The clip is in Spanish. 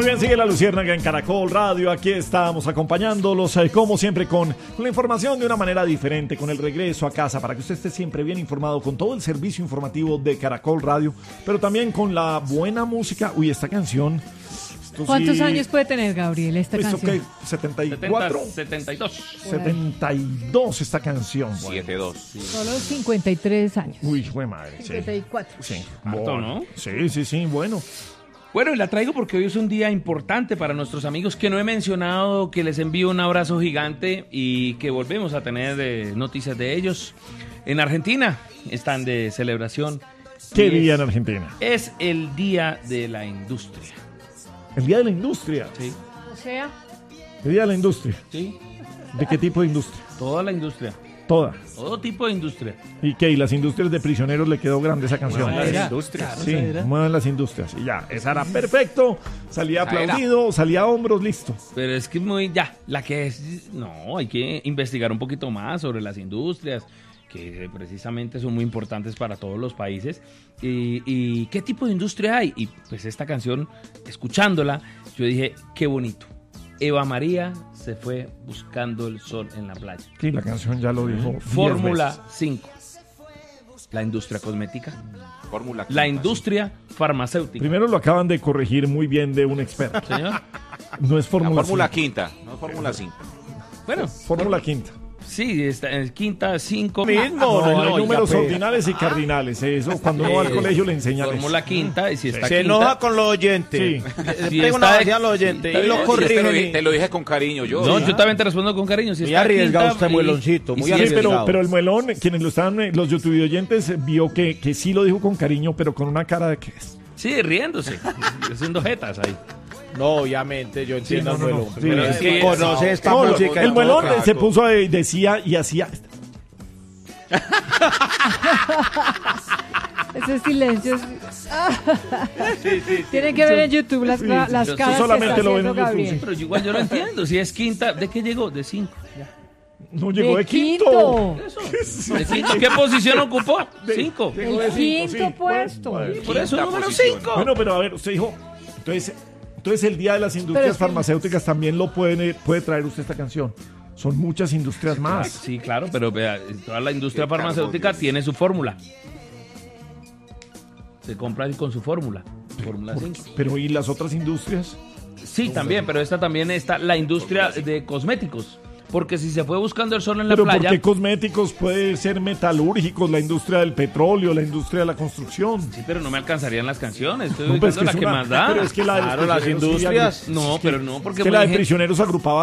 bien, sigue la Luciérnaga en Caracol Radio. Aquí estamos acompañándolos, como siempre, con la información de una manera diferente, con el regreso a casa, para que usted esté siempre bien informado con todo el servicio informativo de Caracol Radio, pero también con la buena música. Uy, esta canción... ¿Cuántos años puede tener, Gabriel, esta canción? Okay, 74. 72. 72 esta canción. 72. Sí. Solo 53 años. Uy, fue madre. 54. Sí. Harto, Bueno, ¿no? Sí, bueno. Bueno, y la traigo porque hoy es un día importante para nuestros amigos que no he mencionado, que les envío un abrazo gigante y que volvemos a tener noticias de ellos. En Argentina están de celebración. ¿Qué día en Argentina? Es el Día de la Industria. El Día de la Industria. Sí. O sea, El Día de la Industria. Sí. ¿De qué tipo de industria? Toda la industria. Toda. Todo tipo de industria. ¿Y qué? ¿Y las industrias de prisioneros le quedó grande esa canción? Muevan las industrias. Sí, muevan las industrias. Y ya, esa era perfecto. Salía aplaudido, salía a hombros, listo. Pero es que la que es... No, hay que investigar un poquito más sobre las industrias, que precisamente son muy importantes para todos los países. Y qué tipo de industria hay. Y pues esta canción, escuchándola, yo dije, qué bonito. Eva María se fue buscando el sol en la playa. Sí, la canción ya lo dijo. Fórmula 5. La industria cosmética. Fórmula 5. La industria farmacéutica. Primero lo acaban de corregir muy bien de un experto. Señor. No es Fórmula Fórmula 5. quinta, no Fórmula 5. Bueno, Fórmula quinta. sí, está en quinta, 5. No, hay números ordinales y cardinales. Eso cuando uno va al colegio le enseñan eso. Fórmula quinta, y si está Se quinta, enoja con los oyentes. Sí. Si Tengo una está- vacía a los oyentes está y lo bien, corrigen. Te lo dije con cariño yo. No, yo también te respondo con cariño. Si Muy está arriesgado quinta, usted, mueloncito, muy Sí, arriesgado. pero el muelón, quienes lo estaban, los YouTube oyentes, vio que sí lo dijo con cariño, pero con una cara de que es. Sí, riéndose, haciendo jetas ahí. No, obviamente, yo entiendo al no, muelón. sí, Pero es es que- que conoce esta No, música. el y muelón todo, se claro. puso a decía y hacía. ese silencio Tienen que ver en YouTube las caras yo que está solamente lo ven haciendo en YouTube, Gabriel. sí. Pero yo igual yo lo entiendo. Si es quinta, ¿de qué llegó? De 5. No llegó de quinto. ¿De quinto? ¿Qué posición ocupó? 5. Llegó de El cinco, quinto sí. puesto. Bueno, Por eso Quinta número posición. 5. bueno, pero a ver, usted dijo. Entonces el Día de las Industrias Pero es que- Farmacéuticas también lo puede traer usted esta canción. Son muchas industrias más. Sí, claro, pero vea, toda la industria farmacéutica tiene su fórmula. Se compra con su fórmula. Fórmula 5. Pero ¿y las otras industrias? Sí, también, pero esta también está la industria de cosméticos. Porque si se fue buscando el sol en la Pero playa. porque cosméticos puede ser metalúrgicos, la industria del petróleo, la industria de la construcción. Sí, pero no me alcanzarían las canciones. Estoy No, pues ubicando la es que una- más da. Pero es que la de los Claro, las prisioneros sí industrias. No, pero no, porque es que la de mucha gente- prisioneros agrupaba